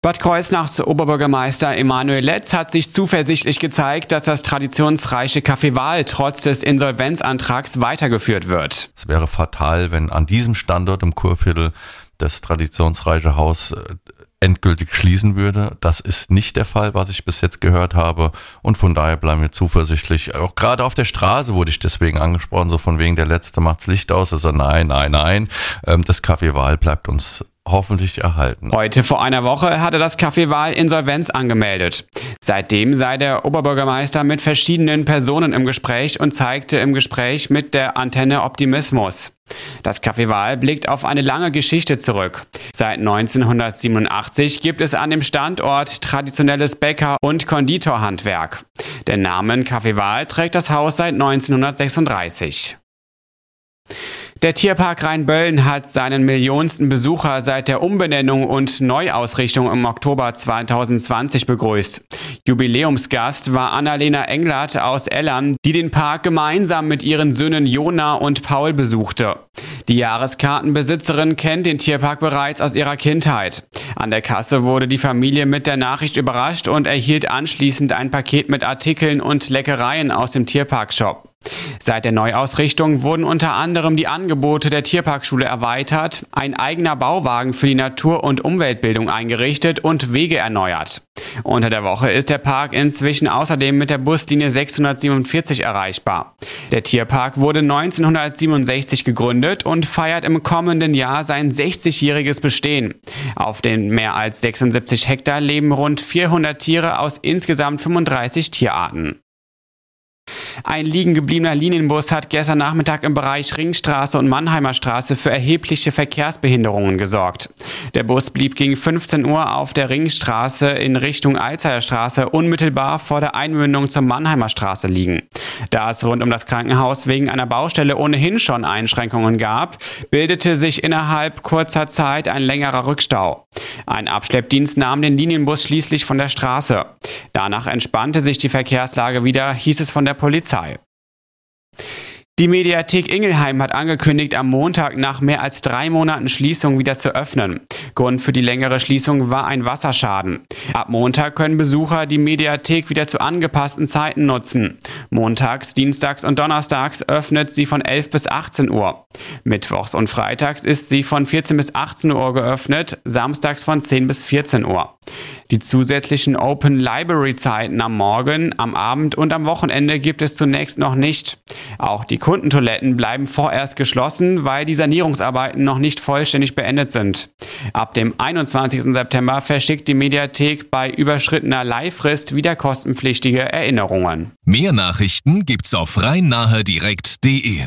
Bad Kreuznachs Oberbürgermeister Emanuel Letz hat sich zuversichtlich gezeigt, dass das traditionsreiche Café Wahl trotz des Insolvenzantrags weitergeführt wird. Es wäre fatal, wenn an diesem Standort im Kurviertel das traditionsreiche Haus endgültig schließen würde. Das ist nicht der Fall, was ich bis jetzt gehört habe, und von daher bleiben wir zuversichtlich. Auch gerade auf der Straße wurde ich deswegen angesprochen, so von wegen der Letzte macht's Licht aus. Also nein. Das Café Wahl bleibt uns hoffentlich erhalten. Heute vor einer Woche hatte das Café Wahl Insolvenz angemeldet. Seitdem sei der Oberbürgermeister mit verschiedenen Personen im Gespräch und zeigte im Gespräch mit der Antenne Optimismus. Das Café Wahl blickt auf eine lange Geschichte zurück. Seit 1987 gibt es an dem Standort traditionelles Bäcker- und Konditorhandwerk. Den Namen Café Wahl trägt das Haus seit 1936. Der Tierpark Rheinböllen hat seinen millionsten Besucher seit der Umbenennung und Neuausrichtung im Oktober 2020 begrüßt. Jubiläumsgast war Annalena Englert aus Ellern, die den Park gemeinsam mit ihren Söhnen Jona und Paul besuchte. Die Jahreskartenbesitzerin kennt den Tierpark bereits aus ihrer Kindheit. An der Kasse wurde die Familie mit der Nachricht überrascht und erhielt anschließend ein Paket mit Artikeln und Leckereien aus dem Tierparkshop. Seit der Neuausrichtung wurden unter anderem die Angebote der Tierparkschule erweitert, ein eigener Bauwagen für die Natur- und Umweltbildung eingerichtet und Wege erneuert. Unter der Woche ist der Park inzwischen außerdem mit der Buslinie 647 erreichbar. Der Tierpark wurde 1967 gegründet und feiert im kommenden Jahr sein 60-jähriges Bestehen. Auf den mehr als 76 Hektar leben rund 400 Tiere aus insgesamt 35 Tierarten. Ein liegen gebliebener Linienbus hat gestern Nachmittag im Bereich Ringstraße und Mannheimer Straße für erhebliche Verkehrsbehinderungen gesorgt. Der Bus blieb gegen 15 Uhr auf der Ringstraße in Richtung Alzheimer Straße unmittelbar vor der Einmündung zur Mannheimer Straße liegen. Da es rund um das Krankenhaus wegen einer Baustelle ohnehin schon Einschränkungen gab, bildete sich innerhalb kurzer Zeit ein längerer Rückstau. Ein Abschleppdienst nahm den Linienbus schließlich von der Straße. Danach entspannte sich die Verkehrslage wieder, hieß es von der Polizei. Die Mediathek Ingelheim hat angekündigt, am Montag nach mehr als 3 Monaten Schließung wieder zu öffnen. Grund für die längere Schließung war ein Wasserschaden. Ab Montag können Besucher die Mediathek wieder zu angepassten Zeiten nutzen. Montags, dienstags und donnerstags öffnet sie von 11 bis 18 Uhr. Mittwochs und freitags ist sie von 14 bis 18 Uhr geöffnet, samstags von 10 bis 14 Uhr. Die zusätzlichen Open Library Zeiten am Morgen, am Abend und am Wochenende gibt es zunächst noch nicht. Auch die Kundentoiletten bleiben vorerst geschlossen, weil die Sanierungsarbeiten noch nicht vollständig beendet sind. Ab dem 21. September verschickt die Mediathek bei überschrittener Leihfrist wieder kostenpflichtige Erinnerungen. Mehr Nachrichten gibt's auf rhein-nahe-direkt.de.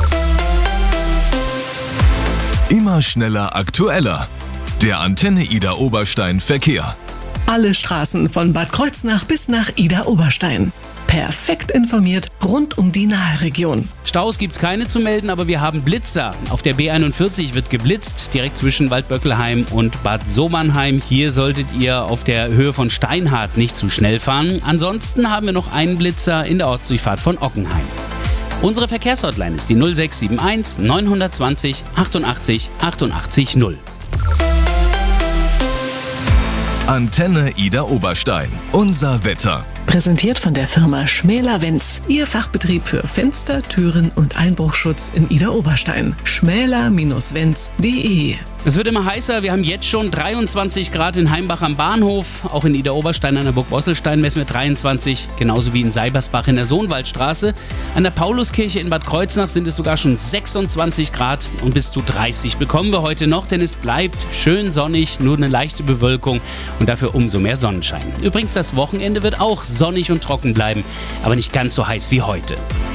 Immer schneller, aktueller. Der Antenne Idar Oberstein Verkehr. Alle Straßen von Bad Kreuznach bis nach Idar Oberstein. Perfekt informiert rund um die Naheregion. Staus gibt's keine zu melden, aber wir haben Blitzer. Auf der B41 wird geblitzt, direkt zwischen Waldböckelheim und Bad Sobernheim. Hier solltet ihr auf der Höhe von Steinhardt nicht zu schnell fahren. Ansonsten haben wir noch einen Blitzer in der Ortsdurchfahrt von Ockenheim. Unsere Verkehrshotline ist die 0671 920 88 88 0. Antenne Idar Oberstein. Unser Wetter. Präsentiert von der Firma Schmäler-Wenz. Ihr Fachbetrieb für Fenster, Türen und Einbruchschutz in Idar Oberstein. schmäler-wenz.de. Es wird immer heißer. Wir haben jetzt schon 23 Grad in Heimbach am Bahnhof. Auch in Idar Oberstein an der Burg Bosselstein messen wir 23. Genauso wie in Seibersbach in der Sohnwaldstraße. An der Pauluskirche in Bad Kreuznach sind es sogar schon 26 Grad und bis zu 30 bekommen wir heute noch, denn es bleibt schön sonnig, nur eine leichte Bewölkung und dafür umso mehr Sonnenschein. Übrigens, das Wochenende wird auch sonnig und trocken bleiben, aber nicht ganz so heiß wie heute.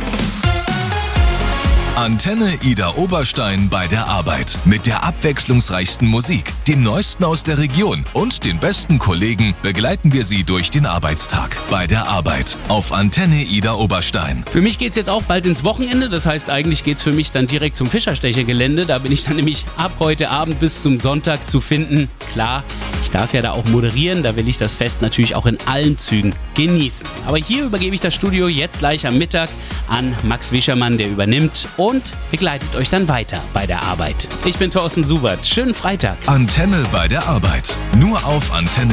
Antenne Idar Oberstein bei der Arbeit. Mit der abwechslungsreichsten Musik, dem Neuesten aus der Region und den besten Kollegen begleiten wir Sie durch den Arbeitstag. Bei der Arbeit auf Antenne Idar Oberstein. Für mich geht's jetzt auch bald ins Wochenende. Das heißt, eigentlich geht's für mich dann direkt zum Fischerstechergelände. Da bin ich dann nämlich ab heute Abend bis zum Sonntag zu finden. Klar, ich darf ja da auch moderieren. Da will ich das Fest natürlich auch in allen Zügen genießen. Aber hier übergebe ich das Studio jetzt gleich am Mittag an Max Wischermann, der übernimmt. und begleitet euch dann weiter bei der Arbeit. Ich bin Thorsten Subert. Schönen Freitag. Antenne bei der Arbeit. Nur auf Antenne